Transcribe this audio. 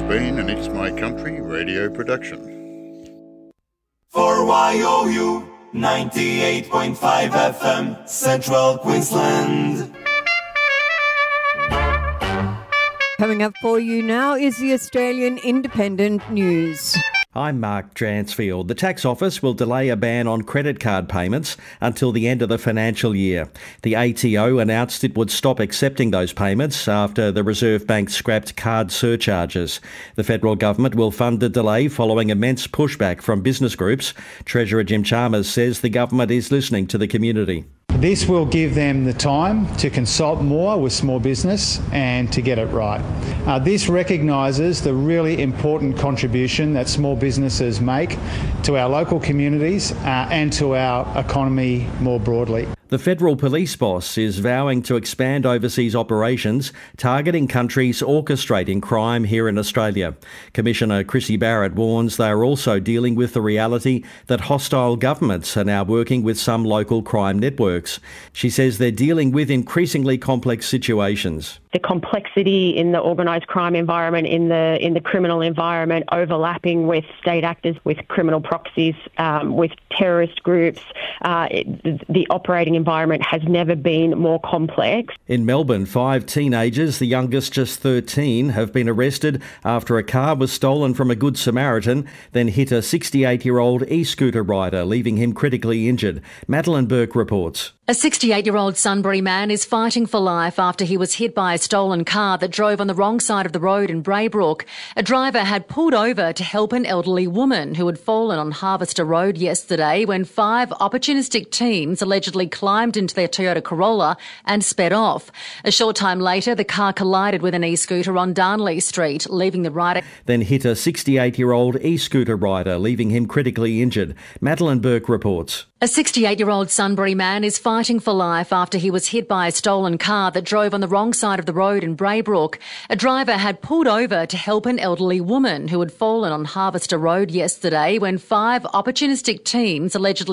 been an It's My Country radio production. For YOU 98.5 FM, Central Queensland. Coming up for you now is the Australian Independent News. I'm Mark Dransfield. The Tax Office will delay a ban on credit card payments until the end of the financial year. The ATO announced it would stop accepting those payments after the Reserve Bank scrapped card surcharges. The federal government will fund the delay following immense pushback from business groups. Treasurer Jim Chalmers says the government is listening to the community. This will give them the time to consult more with small business and to get it right. This recognises the really important contribution that small businesses make to our local communities and to our economy more broadly. The federal police boss is vowing to expand overseas operations targeting countries orchestrating crime here in Australia. Commissioner Chrissy Barrett warns they are also dealing with the reality that hostile governments are now working with some local crime networks. She says they're dealing with increasingly complex situations. The complexity in the organised crime environment, in the criminal environment, overlapping with state actors, with criminal proxies, with terrorist groups, the operating environment has never been more complex. In Melbourne, 5 teenagers, the youngest just 13, have been arrested after a car was stolen from a Good Samaritan, then hit a 68-year-old e-scooter rider, leaving him critically injured. Madeline Burke reports. A 68-year-old Sunbury man is fighting for life after he was hit by a stolen car that drove on the wrong side of the road in Braybrook. A driver had pulled over to help an elderly woman who had fallen on Harvester Road yesterday when 5 opportunistic teens allegedly climbed into their Toyota Corolla and sped off. A short time later, the car collided with an e-scooter on Darnley Street, leaving the rider... Then hit a 68-year-old e-scooter rider, leaving him critically injured. Madeline Burke reports. A 68-year-old Sunbury man is fighting for life after he was hit by a stolen car that drove on the wrong side of the road in Braybrook. A driver had pulled over to help an elderly woman who had fallen on Harvester Road yesterday when 5 opportunistic teens allegedly